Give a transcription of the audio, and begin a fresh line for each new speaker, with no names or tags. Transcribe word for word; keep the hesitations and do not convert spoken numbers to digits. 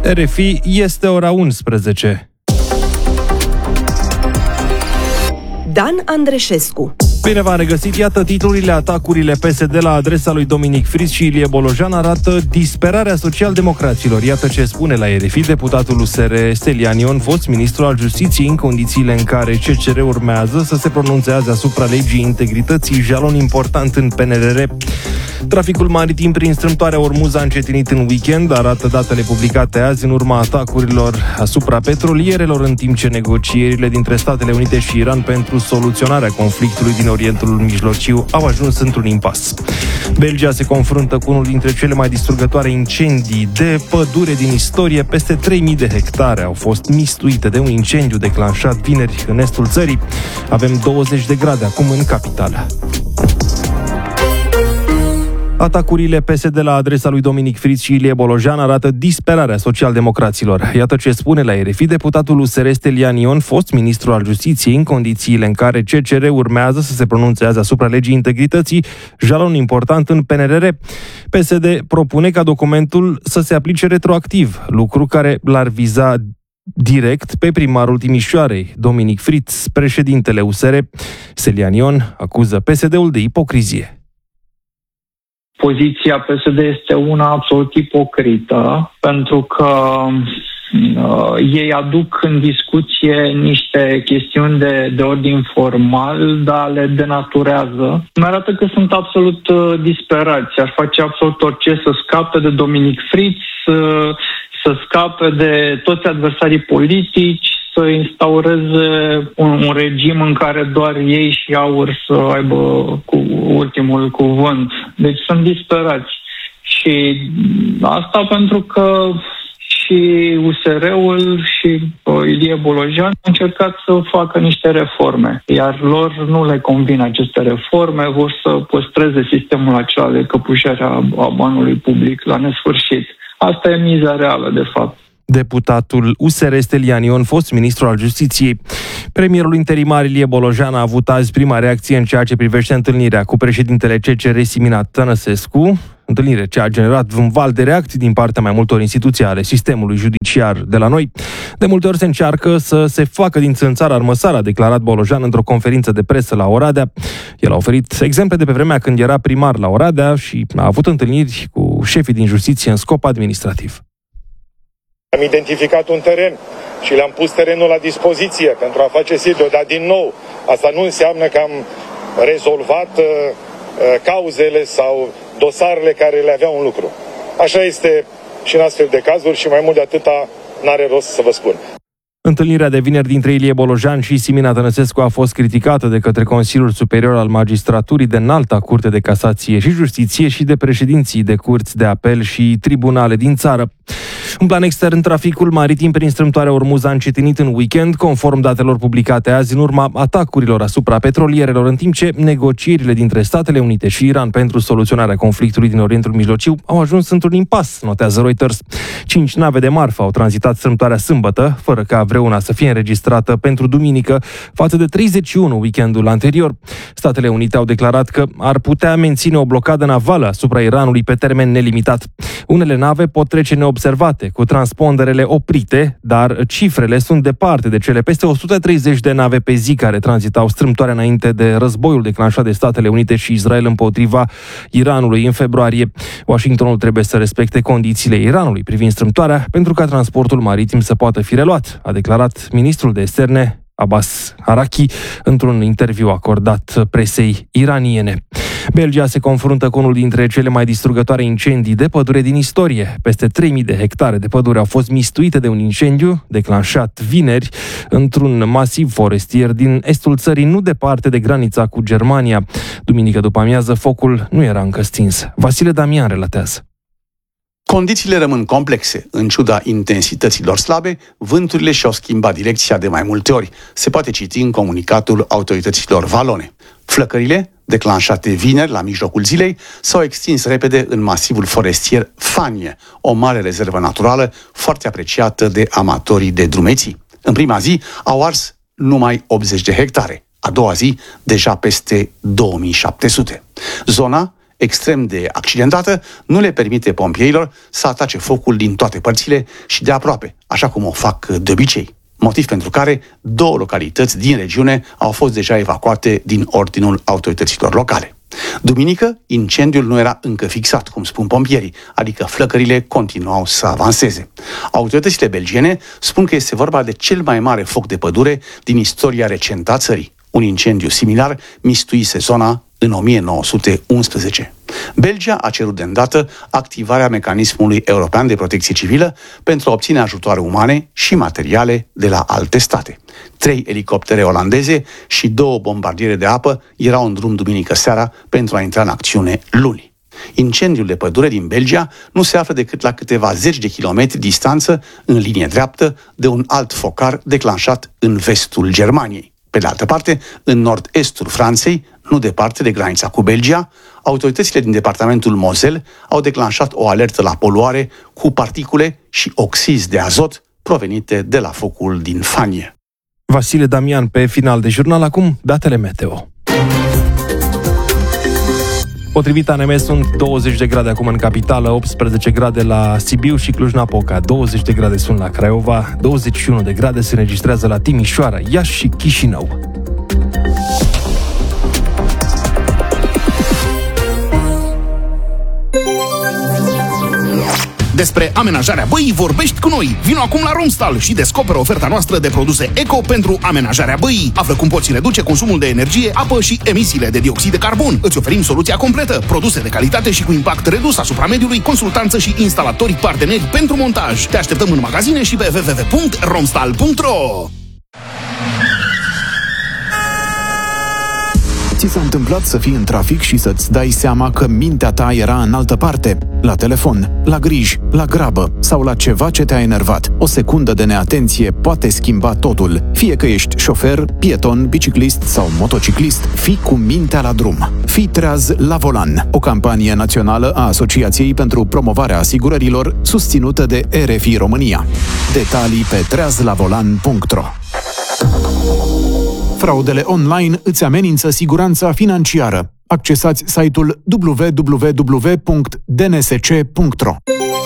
R F I, este ora unsprezece.
Dan Andreșescu.
Bine v-am regăsit, iată titlurile. Atacurile P S D la adresa lui Dominic Fritz și Ilie Bolojan arată disperarea social-democraților. Iată ce spune la R F I deputatul U S R Stelian Ion, fost ministru al Justiției, în condițiile în care C C R urmează să se pronunțe azi asupra legii integrității, jalon important în P N R R. Traficul maritim prin strâmtoarea Ormuz a încetinit în weekend, arată datele publicate azi în urma atacurilor asupra petrolierelor, în timp ce negocierile dintre Statele Unite și Iran pentru soluționarea conflictului din Orientul Mijlociu au ajuns într-un impas. Belgia se confruntă cu unul dintre cele mai distrugătoare incendii de pădure din istorie. Peste trei mii de hectare au fost mistuite de un incendiu declanșat vineri în estul țării. Avem douăzeci de grade acum în capitală. Atacurile P S D la adresa lui Dominic Fritz și Ilie Bolojan arată disperarea social-democraților. Iată ce spune la R F I deputatul U S R Stelian Ion, fost ministru al Justiției, în condițiile în care C C R urmează să se pronunțe azi asupra legii integrității, jalon important în P N R R. P S D propune ca documentul să se aplice retroactiv, lucru care l-ar viza direct pe primarul Timișoarei, Dominic Fritz. Președintele U S R, Stelian Ion, acuză P S D-ul de ipocrizie.
Poziția P S D este una absolut ipocrită, pentru că uh, ei aduc în discuție niște chestiuni de, de ordin formal, dar le denaturează. Mi arată că sunt absolut uh, disperați, ar face absolut orice să scape de Dominic Fritz, uh, să scape de toți adversarii politici, să instaureze un, un regim în care doar ei și Aur să aibă cu ultimul cuvânt. Deci sunt disperați. Și asta pentru că și U S R-ul și Ilie Bolojan au încercat să facă niște reforme, iar lor nu le convin aceste reforme, vor să păstreze sistemul acela de căpușare a banului public la nesfârșit. Asta e miza reală, de fapt.
Deputatul U S R Stelian Ion, fost ministru al Justiției. Premierul interimar Ilie Bolojan a avut azi prima reacție în ceea ce privește întâlnirea cu președintele C C R Simina Tănăsescu, întâlnire ce a generat un val de reacții din partea mai multor instituții ale sistemului judiciar de la noi. De multe ori se încearcă să se facă din țânțar armăsar, a declarat Bolojan într-o conferință de presă la Oradea. El a oferit exemple de pe vremea când era primar la Oradea și a avut întâlniri cu șefii din justiție în scop administrativ.
Am identificat un teren și le-am pus terenul la dispoziție pentru a face sediu, dar din nou, asta nu înseamnă că am rezolvat uh, cauzele sau dosarele care le aveau în lucru. Așa este și în astfel de cazuri și mai mult de atâta n-are rost să vă spun.
Întâlnirea de vineri dintre Ilie Bolojan și Simina Tănăsescu a fost criticată de către Consiliul Superior al Magistraturii, de Înalta Curte de Casație și Justiție și de președinții de curți de apel și tribunale din țară. În plan extern, traficul maritim prin strâmtoarea Ormuz a încetinit în weekend, conform datelor publicate azi în urma atacurilor asupra petrolierelor, în timp ce negocierile dintre Statele Unite și Iran pentru soluționarea conflictului din Orientul Mijlociu au ajuns într-un impas, notează Reuters. Cinci nave de marfă au tranzitat strâmtoarea sâmbătă, fără ca vreuna să fie înregistrată pentru duminică, față de treizeci și unu weekendul anterior. Statele Unite au declarat că ar putea menține o blocadă navală asupra Iranului pe termen nelimitat. Unele nave pot trece neobservate, cu transponderele oprite, dar cifrele sunt departe de cele peste o sută treizeci de nave pe zi care tranzitau strâmtoarea înainte de războiul declanșat de Statele Unite și Israel împotriva Iranului în februarie. Washingtonul trebuie să respecte condițiile Iranului privind strâmtoarea pentru ca transportul maritim să poată fi reluat, a declarat ministrul de externe Abbas Araki într-un interviu acordat presei iraniene. Belgia se confruntă cu unul dintre cele mai distrugătoare incendii de pădure din istorie. Peste trei mii de hectare de pădure au fost mistuite de un incendiu declanșat vineri într-un masiv forestier din estul țării, nu departe de granița cu Germania. Duminică după amiază, focul nu era încă stins. Vasile Damian relatează.
Condițiile rămân complexe. În ciuda intensităților slabe, vânturile și-au schimbat direcția de mai multe ori. Se poate citi în comunicatul autorităților valone. Flăcările, declanșate vineri la mijlocul zilei, s-au extins repede în masivul forestier Fanie, o mare rezervă naturală foarte apreciată de amatorii de drumeții. În prima zi au ars numai optzeci de hectare, a doua zi deja peste două mii șapte sute. Zona extrem de accidentată, nu le permite pompierilor să atace focul din toate părțile și de aproape, așa cum o fac de obicei. Motiv pentru care două localități din regiune au fost deja evacuate din ordinul autorităților locale. Duminică, incendiul nu era încă fixat, cum spun pompierii, adică flăcările continuau să avanseze. Autoritățile belgiene spun că este vorba de cel mai mare foc de pădure din istoria recentă a țării. Un incendiu similar mistuise zona în o mie nouă sute unsprezece. Belgia a cerut de îndată activarea mecanismului european de protecție civilă pentru a obține ajutoare umane și materiale de la alte state. Trei elicoptere olandeze și două bombardiere de apă erau în drum duminică seara pentru a intra în acțiune luni. Incendiul de pădure din Belgia nu se află decât la câteva zeci de kilometri distanță, în linie dreaptă, de un alt focar declanșat în vestul Germaniei. Pe de altă parte, în nord-estul Franței, nu departe de granița cu Belgia, autoritățile din departamentul Moselle au declanșat o alertă la poluare cu particule și oxizi de azot provenite de la focul din Fanie.
Vasile Damian pe final de jurnal, acum datele meteo. Potrivit A N M, sunt douăzeci de grade acum în capitală, optsprezece grade la Sibiu și Cluj-Napoca, douăzeci de grade sunt la Craiova, douăzeci și unu de grade se înregistrează la Timișoara, Iași și Chișinău.
Despre amenajarea băii vorbești cu noi. Vino acum la Romstal și descoperă oferta noastră de produse eco pentru amenajarea băii. Află cum poți reduce consumul de energie, apă și emisiile de dioxid de carbon. Îți oferim soluția completă, produse de calitate și cu impact redus asupra mediului, consultanță și instalatori parteneri pentru montaj. Te așteptăm în magazine și pe w w w punct romstal punct r o.
Ți s-a întâmplat să fii în trafic și să-ți dai seama că mintea ta era în altă parte? La telefon, la griji, la grabă sau la ceva ce te-a enervat. O secundă de neatenție poate schimba totul. Fie că ești șofer, pieton, biciclist sau motociclist, fii cu mintea la drum. Fii treaz la volan, o campanie națională a Asociației pentru Promovarea Asigurărilor, susținută de R F I România. Detalii pe treaz la volan punct r o. Fraudele online îți amenință siguranța financiară. Accesați site-ul w w w punct d n s c punct r o.